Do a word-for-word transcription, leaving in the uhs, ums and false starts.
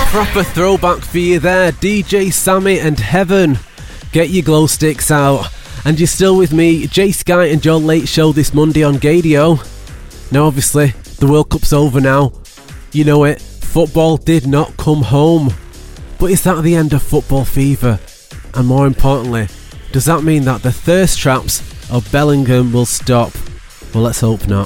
Proper throwback for you there, D J Sammy and Heaven. Get your glow sticks out. And you're still with me, Jay Sky and your late show this Monday on Gadio. Now obviously, the World Cup's over now. You know it, football did not come home. But is that the end of football fever? And more importantly, does that mean that the thirst traps of Bellingham will stop? Well, let's hope not.